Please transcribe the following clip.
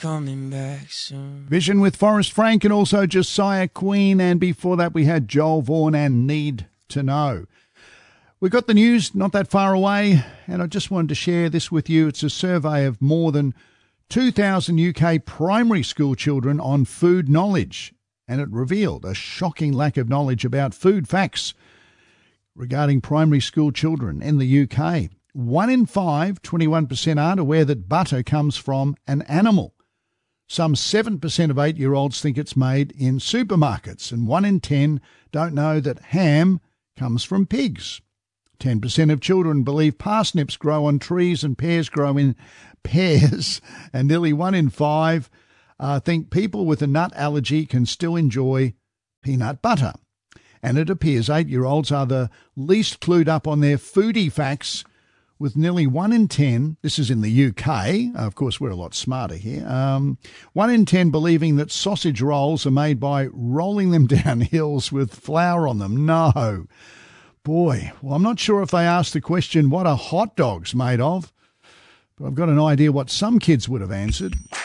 coming back soon. Vision with Forrest Frank and also Josiah Queen. And before that, we had Joel Vaughan and Need to Know. We got the news not that far away, and I just wanted to share this with you. It's a survey of more than 2,000 UK primary school children on food knowledge, and it revealed a shocking lack of knowledge about food facts regarding primary school children in the UK. 1 in 5, 21%, aren't aware that butter comes from an animal. Some 7% of 8-year-olds think it's made in supermarkets, and 1 in 10 don't know that ham comes from pigs. 10% of children believe parsnips grow on trees and pears grow in pears, and nearly 1 in 5 think people with a nut allergy can still enjoy peanut butter. And it appears 8-year-olds are the least clued up on their foodie facts, with nearly 1 in 10, this is in the UK, of course we're a lot smarter here, 1 in 10 believing that sausage rolls are made by rolling them down hills with flour on them. No. Boy, well, I'm not sure if they asked the question, what are hot dogs made of? But I've got an idea what some kids would have answered.